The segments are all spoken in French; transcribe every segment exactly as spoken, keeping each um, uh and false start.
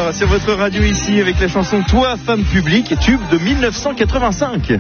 Cooper sur votre radio ici avec la chanson Toi, femme publique, tube de mille neuf cent quatre-vingt-cinq.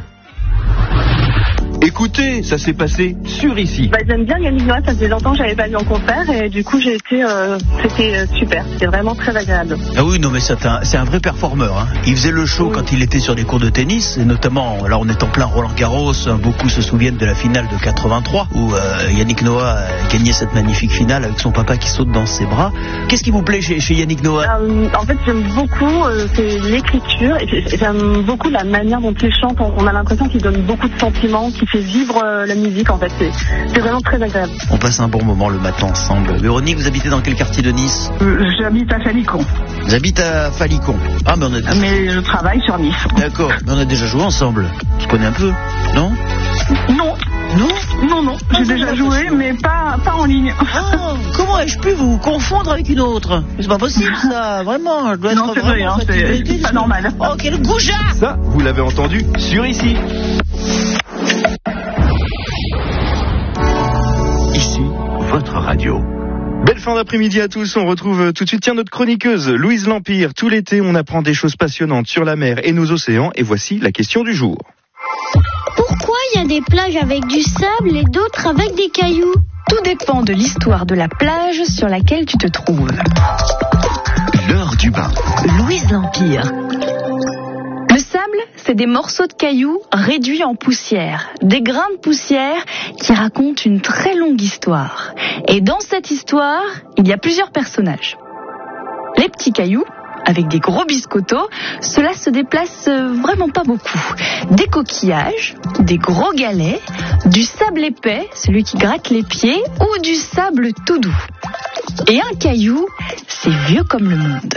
Écoutez, ça s'est passé sur ici. Bah, j'aime bien Yannick Noah, ça faisait longtemps que j'avais pas vu en concert et du coup j'ai été, euh, c'était euh, super, c'était vraiment très agréable. Ah oui, non mais c'est un, c'est un vrai performeur. Hein. Il faisait le show oui. quand il était sur des cours de tennis, et notamment, là on est en plein Roland Garros, beaucoup se souviennent de la finale de quatre-vingt-trois où euh, Yannick Noah a gagné cette magnifique finale avec son papa qui saute dans ses bras. Qu'est-ce qui vous plaît chez, chez Yannick Noah? euh, En fait j'aime beaucoup euh, c'est l'écriture et j'aime beaucoup la manière dont il chante. On a l'impression qu'il donne beaucoup de sentiments, qu'il fait vivre euh, la musique en fait, c'est, c'est vraiment très agréable. On passe un bon moment le matin ensemble. Véronique, vous habitez dans quel quartier de Nice? euh, J'habite à Falicon. Vous habitez à Falicon. Ah mais on a... Mais je travaille sur Nice. D'accord, mais on a déjà joué ensemble. Tu connais un peu, non? Non. Non Non, non, j'ai déjà joué, mais pas, pas en ligne. Oh, comment ai-je pu vous confondre avec une autre? C'est pas possible ça, vraiment. Je dois non, être c'est vrai, hein, c'est, c'est pas normal. Oh, quel goujat! Ça, vous l'avez entendu sur ici. Ici, votre radio. Belle fin d'après-midi à tous, on retrouve tout de suite tiens, notre chroniqueuse Louise L'Empire. Tout l'été, on apprend des choses passionnantes sur la mer et nos océans. Et voici la question du jour. Pourquoi il y a des plages avec du sable et d'autres avec des cailloux? Tout dépend de l'histoire de la plage sur laquelle tu te trouves. L'heure du bain. Louise L'Empire. Le sable, c'est des morceaux de cailloux réduits en poussière. Des grains de poussière qui racontent une très longue histoire. Et dans cette histoire, il y a plusieurs personnages. Les petits cailloux, avec des gros biscottos, cela se déplace vraiment pas beaucoup. Des coquillages, des gros galets, du sable épais, celui qui gratte les pieds, ou du sable tout doux. Et un caillou, c'est vieux comme le monde.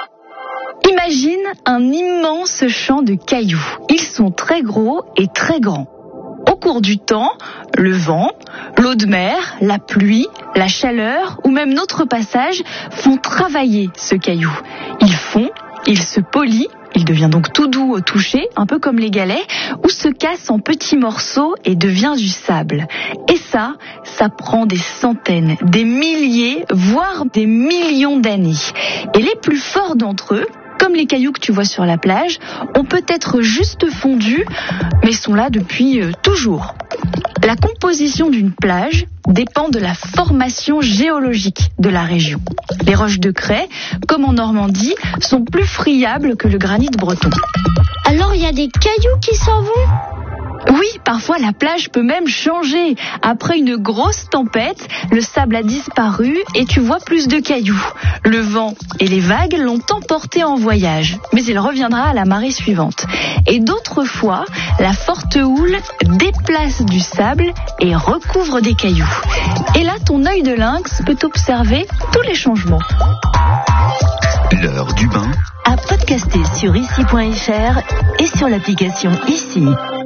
Imagine un immense champ de cailloux. Ils sont très gros et très grands. Au cours du temps, le vent, l'eau de mer, la pluie, la chaleur ou même notre passage font travailler ce caillou. Il fond, il se polit, il devient donc tout doux au toucher, un peu comme les galets, ou se casse en petits morceaux et devient du sable. Et ça, ça prend des centaines, des milliers, voire des millions d'années. Et les plus forts d'entre eux, comme les cailloux que tu vois sur la plage, ont peut-être juste fondu, mais sont là depuis euh, toujours. La composition d'une plage dépend de la formation géologique de la région. Les roches de craie, comme en Normandie, sont plus friables que le granit breton. Alors il y a des cailloux qui s'en vont ? Oui, parfois la plage peut même changer. Après une grosse tempête, le sable a disparu et tu vois plus de cailloux. Le vent et les vagues l'ont emporté en voyage, mais il reviendra à la marée suivante. Et d'autres fois, la forte houle déplace du sable et recouvre des cailloux. Et là, ton œil de lynx peut observer tous les changements. L'heure du bain. À podcaster sur ici point f r et sur l'application Ici.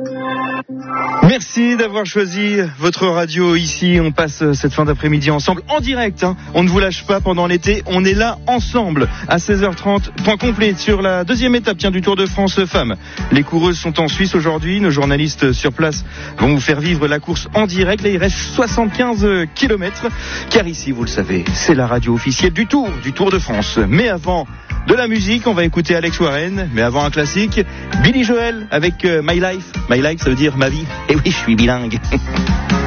Merci d'avoir choisi votre radio ici. On passe cette fin d'après-midi ensemble en direct. Hein. On ne vous lâche pas pendant l'été. On est là ensemble à seize heures trente. Point complet sur la deuxième étape tiens, du Tour de France Femmes. Les coureuses sont en Suisse aujourd'hui. Nos journalistes sur place vont vous faire vivre la course en direct. Là, il reste soixante-quinze kilomètres. Car ici, vous le savez, c'est la radio officielle du Tour, du Tour de France. Mais avant de la musique, on va écouter Alex Warren. Mais avant un classique, Billy Joel avec My Life. My Life, ça veut dire ma vie. Et oui, je suis bilingue.